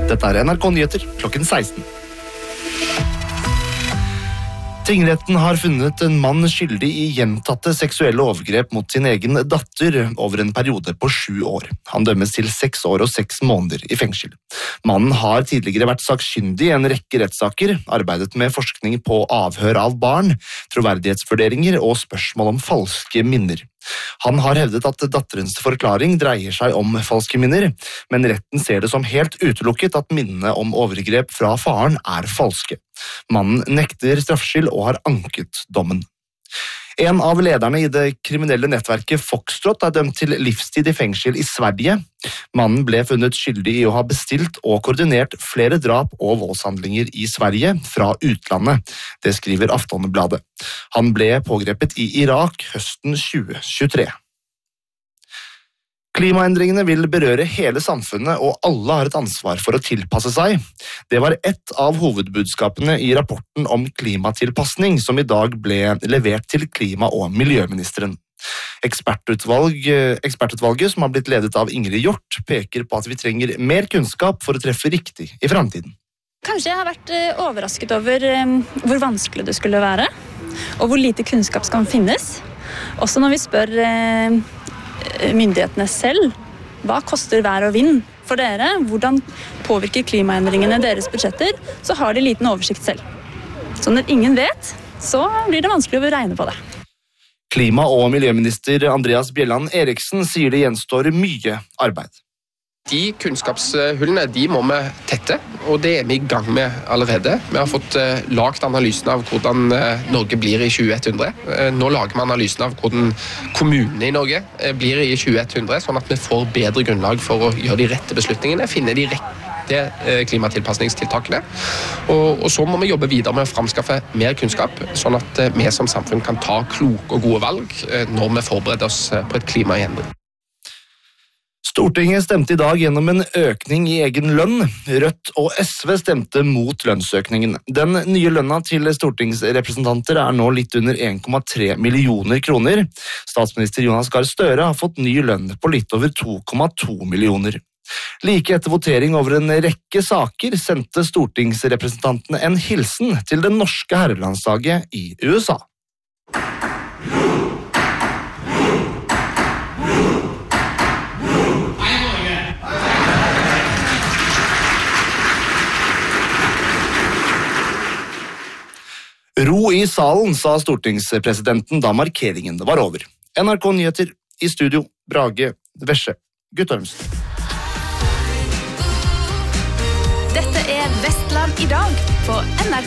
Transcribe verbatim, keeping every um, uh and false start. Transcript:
Dette er N R K Nyheter klokken seksten. Tingretten har funnet en mann skyldig i gjentatte seksuelle overgrep mot sin egen datter over en periode på sju år. Han dømmes til seks år og seks måneder i fengsel. Mannen har tidligere vært sakkyndig i en rekke rettssaker, arbeidet med forskning på avhør av barn, troverdighetsvurderinger og spørsmål om falske minner. Han har hevdet at datterens forklaring dreier seg om falske minner, men retten ser det som helt utelukket at minnene om overgrep fra faren er falske. Mannen nekter straffskyld og har anket dommen. En av lederne i det kriminelle nettverket Foxtrot er dømt til livstid i fengsel i Sverige. Mannen ble funnet skyldig i å ha bestilt og koordinert flere drap og voldshandlinger i Sverige fra utlandet. Det skriver Aftonbladet. Han ble pågrepet i Irak høsten tjue tjuetre. Klimaendringene vil berøre hele samfunnet, og alle har et ansvar for å tilpasse seg. Det var ett av hovedbudskapene i rapporten om klimatilpasning som i dag ble levert til klima- og miljøministeren. Ekspertutvalg, ekspertutvalget, som har blitt ledet av Ingrid Hjort, peker på at vi trenger mer kunnskap for å treffe riktig i fremtiden. Kanskje jeg har vært overrasket over hvor vanskelig det skulle være, og hvor lite kunnskap skal finnes. Også når vi spør myndighetene selv, hva koster vær og vind for dere? Hvordan påvirker klimaendringene deres budsjetter? Så har de liten oversikt selv. Så når ingen vet, så blir det vanskelig å regne på det. Klima- og miljøminister Andreas Bjelland Eriksen sier det gjenstår mye arbeid. De kunnskapshullene de må vi tette, og det er vi i gang med allerede. Vi har fått uh, lagt analysen av hvordan uh, Norge blir i tjue hundre. Uh, nå lager vi analysen av hvordan kommunene i Norge uh, blir i tjue hundre, sånn at vi får bedre grunnlag for å gjøre de rette beslutningene, finne de rette uh, klimatilpasningstiltakene. Og, og så må vi jobbe videre med å framskaffe mer kunnskap, sånn at uh, vi som samfunn kan ta kloke og gode valg uh, når vi forbereder oss uh, på et klima i endring. Stortinget stemte i dag gjennom en økning i egen lønn. Rødt og S V stemte mot lønnsøkningen. Den nye lønna til stortingsrepresentanter er nå litt under en komma tre millioner kroner. Statsminister Jonas Gahr Støre har fått ny lønn på litt over to komma to millioner. Like etter votering over en rekke saker sendte stortingsrepresentantene en hilsen til det norske herrelandslaget i U S A. Ro i salen, sa stortingspresidenten da markeringen var over. N R K Nyheter, i studio, Brage Vesje Guttormsen. Dette er Vestland i dag på N R K.